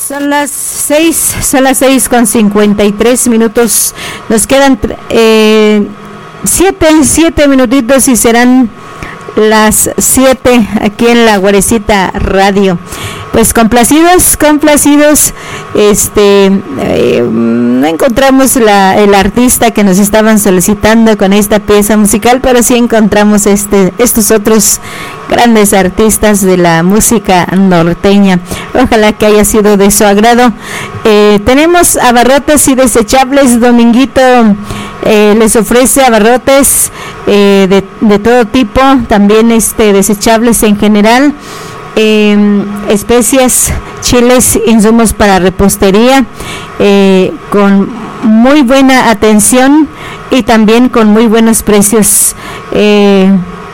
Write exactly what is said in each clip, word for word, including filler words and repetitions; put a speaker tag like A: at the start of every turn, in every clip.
A: Son las seis, son las seis con cincuenta y tres minutos. Nos quedan eh, siete, siete minutitos y serán las siete aquí en la Guarecita Radio. Pues complacidos, complacidos, este, eh, no encontramos la, el artista que nos estaban solicitando con esta pieza musical, pero sí encontramos este, estos otros grandes artistas de la música norteña. Ojalá que haya sido de su agrado. Eh, tenemos abarrotes y desechables. Dominguito eh, les ofrece abarrotes eh, de, de todo tipo, también este desechables en general. Eh, especias, chiles, insumos para repostería, eh, con muy buena atención y también con muy buenos precios. Eh,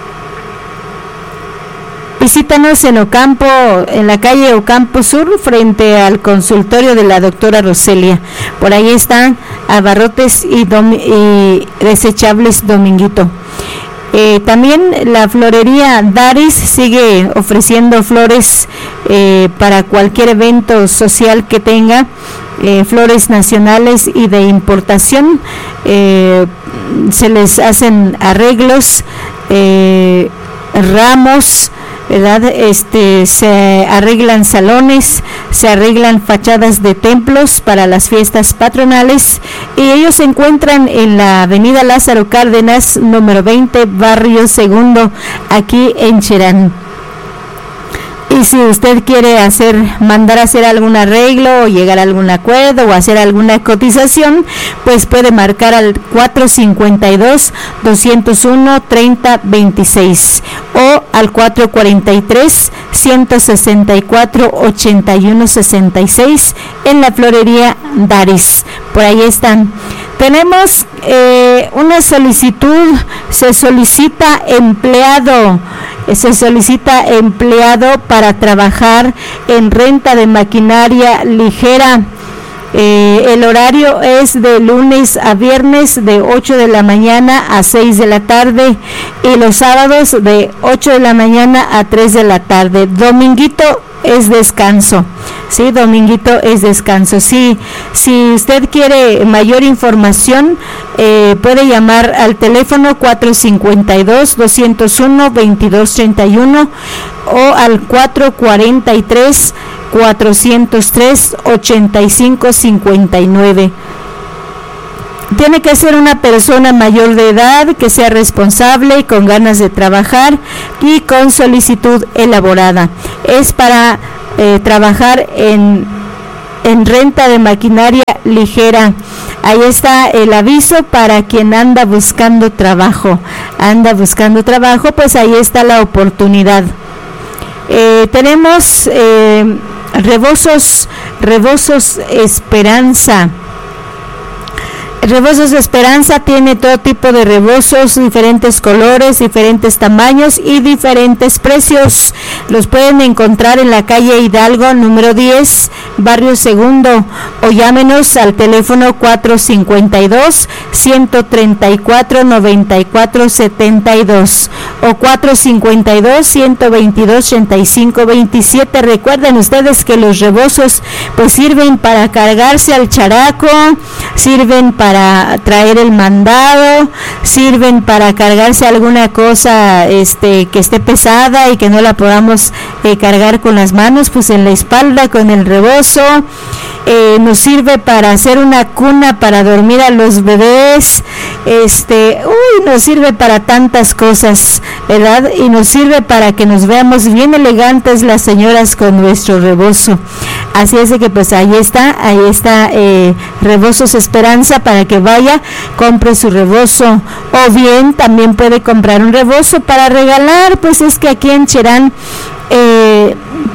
A: visítanos en Ocampo, en la calle Ocampo Sur, frente al consultorio de la doctora Roselia. Por ahí están abarrotes y, dom- y desechables Dominguito. Eh, también la florería Daris sigue ofreciendo flores eh, para cualquier evento social que tenga, eh, flores nacionales y de importación. Eh, se les hacen arreglos, eh, ramos, ¿verdad? Este, se arreglan salones, se arreglan fachadas de templos para las fiestas patronales, y ellos se encuentran en la avenida Lázaro Cárdenas, número veinte, barrio Segundo, aquí en Cherán. Y si usted quiere hacer, mandar a hacer algún arreglo o llegar a algún acuerdo o hacer alguna cotización, pues puede marcar al cuatro cincuenta y dos, doscientos uno, treinta veintiséis o al cuatro cuarenta y tres, ciento sesenta y cuatro, ochenta y uno sesenta y seis en la florería Daris. Por ahí están. Tenemos eh, una solicitud, se solicita empleado, se solicita empleado para trabajar en renta de maquinaria ligera. Eh, el horario es de lunes a viernes de ocho de la mañana a seis de la tarde y los sábados de ocho de la mañana a tres de la tarde. Dominguito es descanso, sí, dominguito es descanso. Sí, si usted quiere mayor información, eh, puede llamar al teléfono cuatro cincuenta y dos, doscientos uno, veintidós treinta y uno o al cuatro cuarenta y tres, cuatrocientos tres, ochenta y cinco cincuenta y nueve. Tiene que ser una persona mayor de edad, que sea responsable y con ganas de trabajar y con solicitud elaborada. Es para eh, trabajar en, en renta de maquinaria ligera. Ahí está el aviso para quien anda buscando trabajo. Anda buscando trabajo, pues ahí está la oportunidad. Eh, tenemos eh, Rebozos, Rebozos Esperanza. Rebozos Esperanza tiene todo tipo de rebozos, diferentes colores, diferentes tamaños y diferentes precios. Los pueden encontrar en la calle Hidalgo número diez, barrio Segundo, o llámenos al teléfono cuatro cincuenta y dos, ciento treinta y cuatro, noventa y cuatro setenta y dos o cuatro cincuenta y dos, ciento veintidós, ochenta y cinco veintisiete. Recuerden ustedes que los rebozos pues sirven para cargarse al characo, sirven para para traer el mandado, sirven para cargarse alguna cosa este que esté pesada y que no la podamos eh, cargar con las manos, pues en la espalda con el rebozo. Eh, nos sirve para hacer una cuna para dormir a los bebés, este, uy, nos sirve para tantas cosas, ¿verdad? Y nos sirve para que nos veamos bien elegantes las señoras con nuestro rebozo. Así es de que pues ahí está, ahí está eh, Rebozos Esperanza, para que vaya, compre su rebozo, o bien también puede comprar un rebozo para regalar. Pues es que aquí en Cherán eh,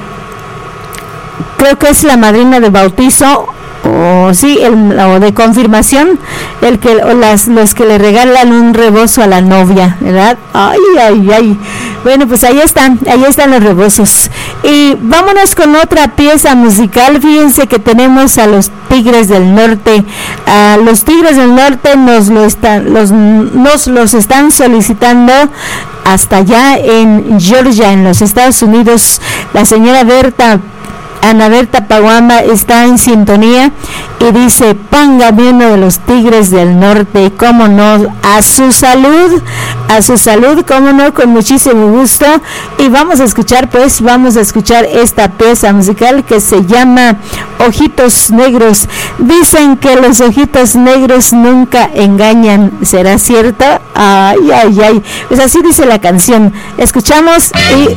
A: creo que es la madrina de bautizo o sí, el, o de confirmación, el que o las los que le regalan un rebozo a la novia, ¿verdad? Ay, ay, ay. Bueno, pues ahí están, ahí están los rebozos. Y vámonos con otra pieza musical. Fíjense que tenemos a los Tigres del Norte. A los Tigres del Norte nos lo están, los, nos los están solicitando hasta allá en Georgia, en los Estados Unidos. La señora Berta Ana Berta Paguamba está en sintonía y dice, póngame uno de los Tigres del Norte, cómo no, a su salud, a su salud, cómo no, con muchísimo gusto. Y vamos a escuchar, pues, vamos a escuchar esta pieza musical que se llama Ojitos Negros. Dicen que los ojitos negros nunca engañan, ¿será cierto? Ay, ay, ay, pues así dice la canción. Escuchamos y